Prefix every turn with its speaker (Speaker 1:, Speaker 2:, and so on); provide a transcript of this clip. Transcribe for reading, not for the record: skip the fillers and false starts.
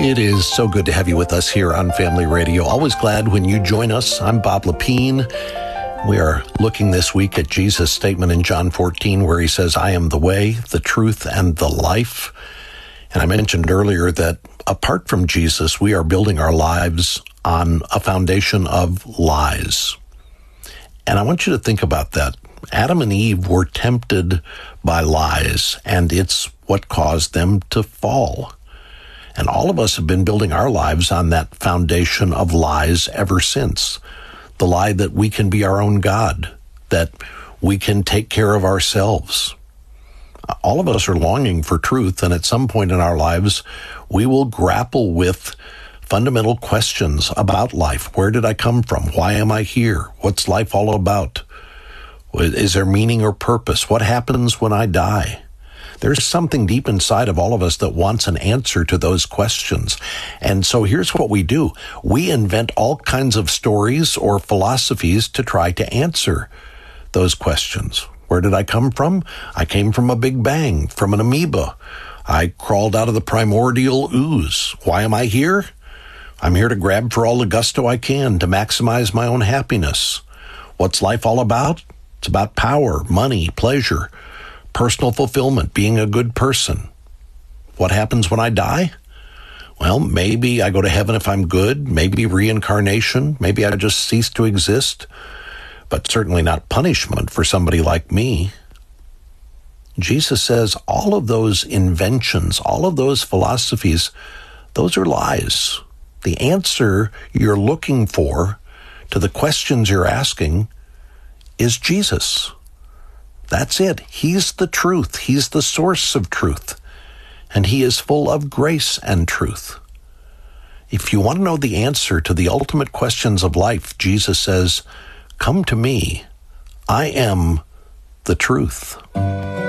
Speaker 1: It is so good to have you with us here on Family Radio. Always glad when you join us. I'm Bob Lepine. We are looking this week at Jesus' statement in John 14 where he says, I am the way, the truth, and the life. And I mentioned earlier that apart from Jesus, we are building our lives on a foundation of lies. And I want you to think about that. Adam and Eve were tempted by lies, and it's what caused them to fall. And all of us have been building our lives on that foundation of lies ever since. The lie that we can be our own God, that we can take care of ourselves. All of us are longing for truth, and at some point in our lives, we will grapple with fundamental questions about life. Where did I come from? Why am I here? What's life all about? Is there meaning or purpose? What happens when I die? There's something deep inside of all of us that wants an answer to those questions. And so here's what we do. We invent all kinds of stories or philosophies to try to answer those questions. Where did I come from? I came from a big bang, from an amoeba. I crawled out of the primordial ooze. Why am I here? I'm here to grab for all the gusto I can to maximize my own happiness. What's life all about? It's about power, money, pleasure, personal fulfillment, being a good person. What happens when I die? Well, maybe I go to heaven if I'm good, maybe reincarnation, maybe I just cease to exist, but certainly not punishment for somebody like me. Jesus says all of those inventions, all of those philosophies, those are lies. The answer you're looking for to the questions you're asking is Jesus. That's it. He's the truth. He's the source of truth. And he is full of grace and truth. If you want to know the answer to the ultimate questions of life, Jesus says, come to me. I am the truth.